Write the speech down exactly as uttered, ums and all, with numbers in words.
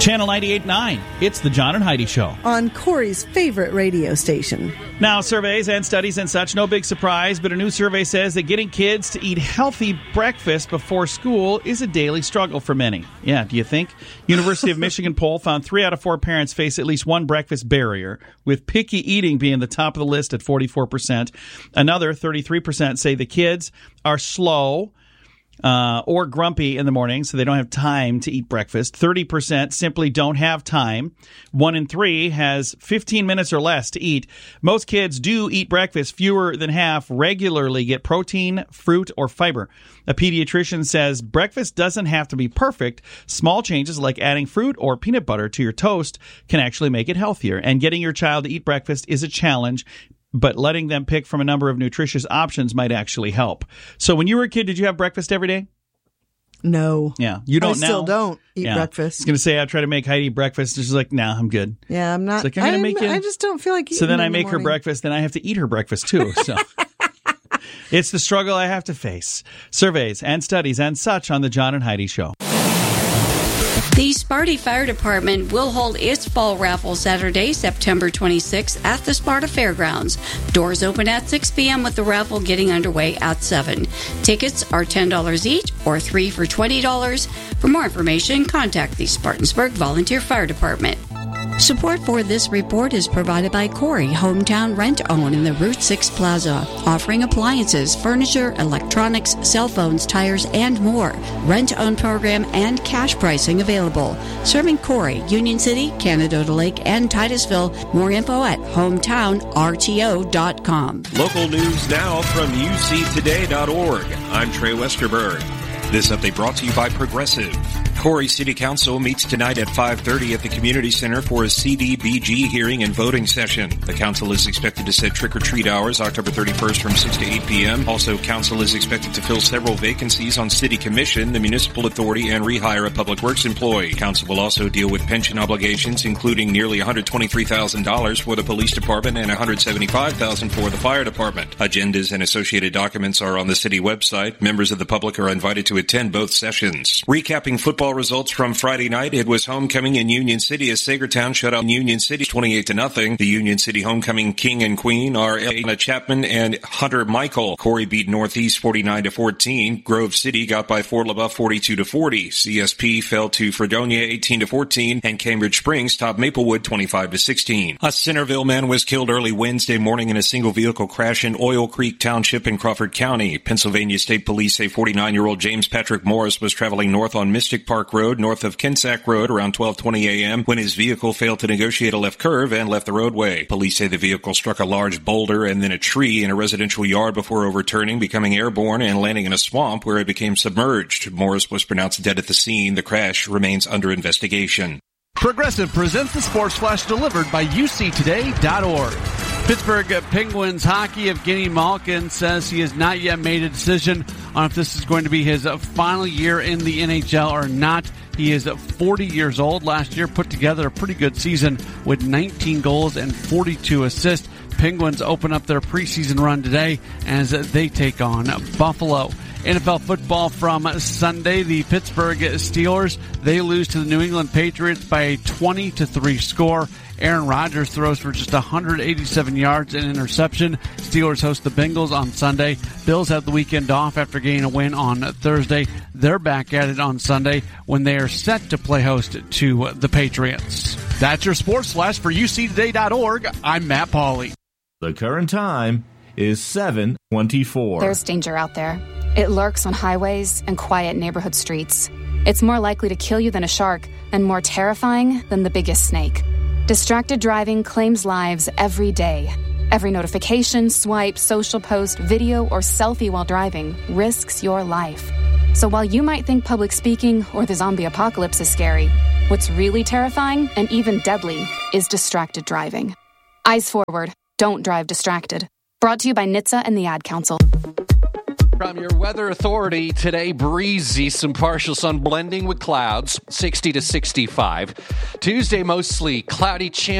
Channel ninety-eight point nine. It's the John and Heidi Show. On Corey's favorite radio station. Now, surveys and studies and such, no big surprise, but a new survey says that getting kids to eat healthy breakfast before school is a daily struggle for many. Yeah, do you think? University of Michigan poll found three out of four parents face at least one breakfast barrier, with picky eating being the top of the list at forty-four percent. Another thirty-three percent say the kids are slow Uh, or grumpy in the morning, so they don't have time to eat breakfast. thirty percent simply don't have time. One in three has fifteen minutes or less to eat. Most kids do eat breakfast. Fewer than half regularly get protein, fruit, or fiber. A pediatrician says breakfast doesn't have to be perfect. Small changes like adding fruit or peanut butter to your toast can actually make it healthier. And getting your child to eat breakfast is a challenge, but letting them pick from a number of nutritious options might actually help. So when you were a kid, did you have breakfast every day? No. Yeah. You don't I now? still don't eat yeah. breakfast. I was going to say, I try to make Heidi breakfast. She's like, nah, I'm good. Yeah, I'm not. It's like, I'm going to make you. I just don't feel like eating So then I in the make her morning. breakfast, then I have to eat her breakfast too. So it's the struggle I have to face. Surveys and studies and such on the John and Heidi Show. The Sparty Fire Department will hold its fall raffle Saturday, September twenty-sixth at the Sparta Fairgrounds. Doors open at six p.m. with the raffle getting underway at seven. Tickets are ten dollars each or three for twenty dollars. For more information, contact the Spartansburg Volunteer Fire Department. Support for this report is provided by Corey Hometown Rent-Own in the Route six Plaza, offering appliances, furniture, electronics, cell phones, tires, and more. Rent-Own program and cash pricing available. Serving Corey, Union City, Canadota Lake, and Titusville. More info at hometown r t o dot com. Local news now from u c today dot org. I'm Trey Westerberg. This update brought to you by Progressive. Corey City Council meets tonight at five thirty at the Community Center for a C D B G hearing and voting session. The council is expected to set trick-or-treat hours October thirty-first from six to eight p.m. Also, council is expected to fill several vacancies on City Commission, the Municipal Authority, and rehire a Public Works employee. Council will also deal with pension obligations, including nearly one hundred twenty-three thousand dollars for the Police Department and one hundred seventy-five thousand dollars for the Fire Department. Agendas and associated documents are on the city website. Members of the public are invited to attend both sessions. Recapping football results from Friday night, it was homecoming in Union City as Sagertown shut out Union City twenty-eight to nothing. The Union City homecoming king and queen are Elena Chapman and Hunter Michael. Corey beat Northeast forty-nine to fourteen. Grove City got by Fort LaBeouf forty-two to forty. C S P fell to Fredonia eighteen to fourteen, and Cambridge Springs topped Maplewood twenty-five to sixteen. A Centerville man was killed early Wednesday morning in a single vehicle crash in Oil Creek Township in Crawford County. Pennsylvania State Police say forty-nine-year-old James Patrick Morris was traveling north on Mystic Park Road, north of Kensack Road, around twelve twenty a.m. when his vehicle failed to negotiate a left curve and left the roadway. Police say the vehicle struck a large boulder and then a tree in a residential yard before overturning, becoming airborne, and landing in a swamp where it became submerged. Morris was pronounced dead at the scene. The crash remains under investigation. Progressive presents the Sports Flash delivered by u c today dot org. Pittsburgh Penguins hockey Evgeny Malkin says he has not yet made a decision on if this is going to be his final year in the N H L or not. He is forty years old. Last year put together a pretty good season with nineteen goals and forty-two assists. Penguins open up their preseason run today as they take on Buffalo. N F L football from Sunday, the Pittsburgh Steelers, they lose to the New England Patriots by a twenty to three score. Aaron Rodgers throws for just one hundred eighty-seven yards and interception. Steelers host the Bengals on Sunday. Bills have the weekend off after getting a win on Thursday. They're back at it on Sunday when they are set to play host to the Patriots. That's your Sports Flash for u c today dot org. I'm Matt Pauley. The current time is seven twenty-four. There's danger out there. It lurks on highways and quiet neighborhood streets. It's more likely to kill you than a shark and more terrifying than the biggest snake. Distracted driving claims lives every day. Every notification, swipe, social post, video, or selfie while driving risks your life. So while you might think public speaking or the zombie apocalypse is scary, what's really terrifying and even deadly is distracted driving. Eyes forward. Don't drive distracted. Brought to you by N H T S A and the Ad Council. From your weather authority, today breezy, some partial sun blending with clouds, sixty to sixty-five. Tuesday, mostly cloudy, chance